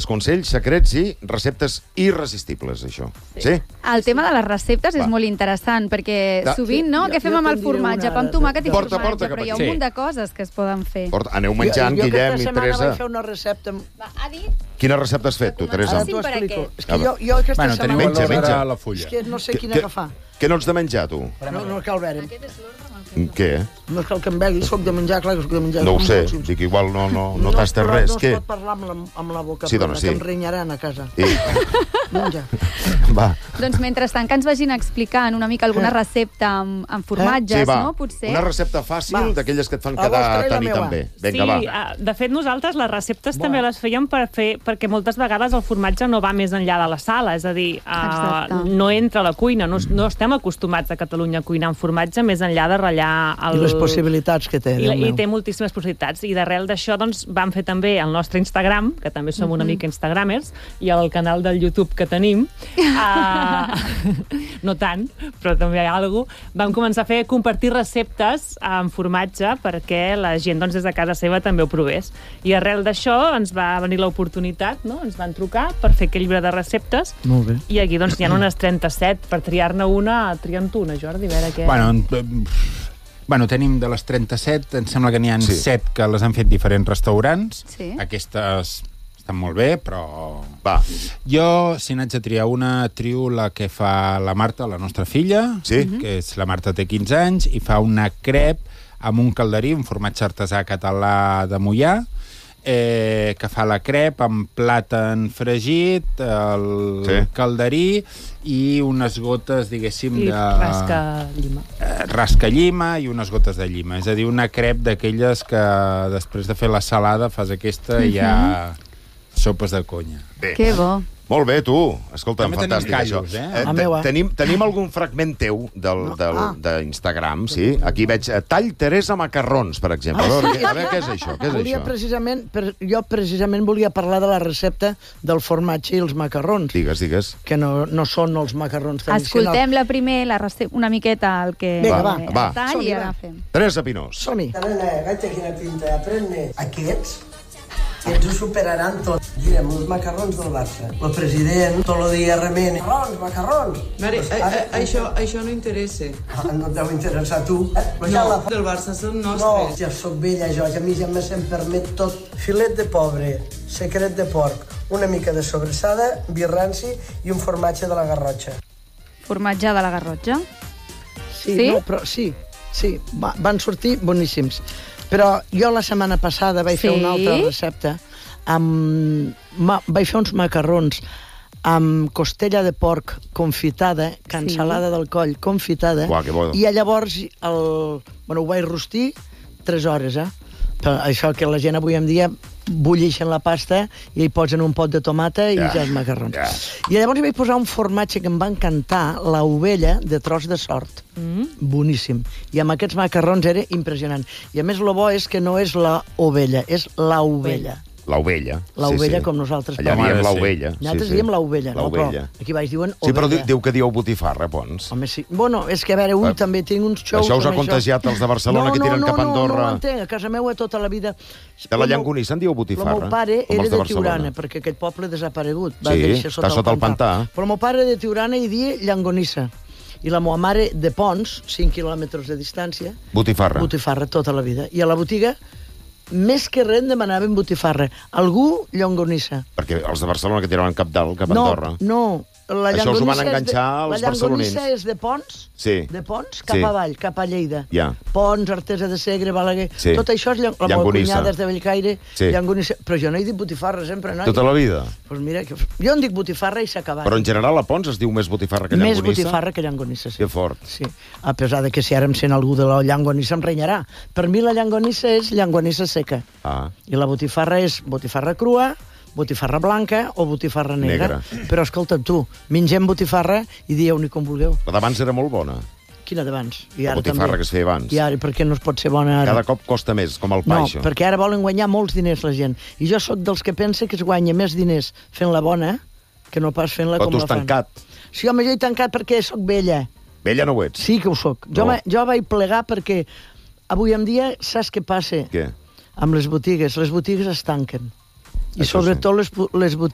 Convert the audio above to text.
consells secrets i receptes irresistibles, això. Sí? El tema de les receptes és molt interessant, perquè sovint, no? Què fem amb el formatge? Pa amb tomàquet i formatge, però hi ha un munt de coses que es poden fer. Aneu menjant, Guillem i Teresa. Jo aquesta setmana vaig fer una recepta... Ha dit? Quina recepta has fet, tu, Teresa? Ara t'ho explico. És que jo aquesta setmana... Menja. La fulla. És que no sé quina agafar. Què no ets de menjar, tu? No cal veure. Què? No cal que em begui, soc de menjar, clar que soc de menjar. No ho sé, dic, igual no tastes res. No es pot parlar amb la boca plena, que em renyaran a casa. Menja. Va. Doncs mentrestant que ens vagin explicant una mica alguna recepta amb formatges, no? Potser. Una recepta fàcil d'aquelles que et fan quedar a mi també. Vinga, va. Sí, de fet, nosaltres les receptes també les fèiem perquè moltes vegades el formatge no va més enllà de la sala, és a dir, no entra a la cuina, no estem acostumats a Catalunya a cuinar amb formatge més enllà de ratllar i les possibilitats que té. I té moltíssimes possibilitats. I d'arrel d'això doncs, vam fer també el nostre Instagram, que també som una mica instagramers, i el canal del YouTube que tenim, no tant, però també hi ha alguna cosa, vam començar a compartir receptes amb formatge perquè la gent des de casa seva també ho provés. I arrel d'això ens va venir l'oportunitat, ens van trucar per fer aquell llibre de receptes. Molt bé. I aquí hi ha unes 37. Per triar-ne una, tria'n-tu una, Jordi, a veure què... Bueno, tenim de les 37, em sembla que n'hi ha 7 que les han fet diferents restaurants. Aquestes estan molt bé, però... Jo, si n'haig de triar una, trio la que fa la Marta, la nostra filla, que és la Marta té 15 anys, i fa una crep amb un calderí, un formatge artesà català de Moià, que fa la crep amb plàtan fregit, el calderí i unes gotes, diguéssim, de... rasca-llima. Rasca-llima i unes gotes de llima. És a dir, una crep d'aquelles que després de fer la salada fas aquesta i hi ha sopes de conya. Que bo. Molt bé, tu. Escolta'm, fantàstic, això. Tenim algun fragment teu d'Instagram, sí? Aquí veig tall Teresa macarrons, per exemple. A veure, què és això? Jo precisament volia parlar de la recepta del formatge i els macarrons. Digues. Que no són els macarrons tradicionals. Escoltem-la primer, una miqueta el que... Va. Tall i agafem. Teresa Pinós. Som-hi. Gaita, quina pinta. Aprèn-ne aquests i ens ho superaran tot. Girem els macarrons del Barça. El president tot el dia remena. Macarrons! Mare, això no interessa. No et deu interessar tu. No, del Barça són nostres. No, ja soc vella jo, que a mi ja se'm permet tot. Filet de pobre, secret de porc, una mica de sobrassada, vi ranci i un formatge de la Garrotxa. Formatge de la Garrotxa? Sí? No, però sí, van sortir boníssims. Però jo la setmana passada vaig fer una altra recepta. Vaig fer uns macarrons amb costella de porc confitada, cansalada del coll confitada, i llavors ho vaig rostir 3 hores, Però això que la gent avui en dia bullixen la pasta i hi posen un pot de tomata i ja els macarrons. I llavors hi vaig posar un formatge que em va encantar, l'ovella de tros de sort. Boníssim. I amb aquests macarrons era impressionant. I a més el bo és que no és la ovella, és l'ovella. L'ovella. L'ovella, com nosaltres. Allà diem l'ovella. Nosaltres diem l'ovella, no? Però aquí baix diuen ovella. Sí, però diu que dieu botifarra, Pons. Home, sí. Bueno, és que a veure, també tinc uns xous... Això us ha contagiat els de Barcelona que tiren cap a Andorra? No ho entenc. A casa meva tota la vida... De la Llangonissa en diu botifarra? El meu pare era de Tiurana, perquè aquest poble desaparegut. Sí, està sota el pantà. Però el meu pare de Tiurana hi dia Llangonissa. I la meva mare de Pons, 5 quilòmetres de distància... Botifarra. Botifarra tota la vida. I a la botiga... Més que res demanaven botifarra. Algú, llongonissa. Perquè els de Barcelona que tiraven cap dalt, cap a Andorra. No. Això us ho van enganxar els barcelonins. La llongonissa és de Pons, de Pons cap avall, cap a Lleida. Pons, Artesa de Segre, Balaguer... Tot això és la meva cunyada de Bellcaire, llongonissa. Però jo no he dit botifarra sempre, no? Tota la vida? Doncs mira, jo en dic botifarra i s'ha acabat. Però en general a Pons es diu més botifarra que llongonissa? Més botifarra que llongonissa, sí. Que fort. Sí, a pesar de que si ara em sent algú de la llongonissa em renyarà. Per mi la llongonissa és llongonissa seca. I la botifarra és botifarra crua, botifarra blanca o botifarra negra. Però escolta, tu, mengem botifarra i dieu-n'hi com vulgueu. La d'abans era molt bona. Quina d'abans? La botifarra que es feia abans. I ara, per què no es pot ser bona ara? Cada cop costa més, com el pa, això. No, perquè ara volen guanyar molts diners la gent. I jo sóc dels que pensa que es guanya més diners fent-la bona que no pas fent-la com la fan. Però tu has tancat. Sí, home, jo he tancat perquè sóc vella. Vella no ho ets? Sí que ho soc. Jo vaig plegar perquè avui en dia saps què passa? Què? Amb les botigues. Les botigues es tanquen. I sobretot les botigues